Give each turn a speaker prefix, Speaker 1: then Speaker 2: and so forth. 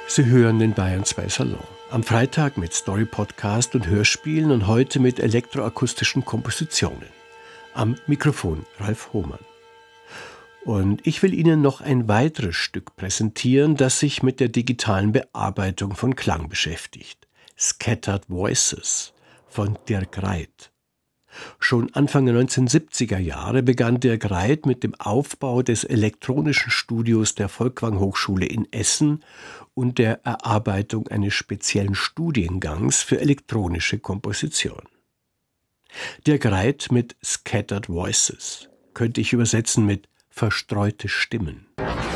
Speaker 1: Sie hören den Bayern 2 Salon. Am Freitag mit Story-Podcast und Hörspielen und heute mit elektroakustischen Kompositionen. Am Mikrofon Ralf Hohmann. Und ich will Ihnen noch ein weiteres Stück präsentieren, das sich mit der digitalen Bearbeitung von Klang beschäftigt. Scattered Voices von Dirk Reit. Schon Anfang der 1970er Jahre begann Dirk Reit mit dem Aufbau des elektronischen Studios der Folkwang Hochschule in Essen und der Erarbeitung eines speziellen Studiengangs für elektronische Komposition. Dirk Reit mit Scattered Voices könnte ich übersetzen mit verstreute Stimmen.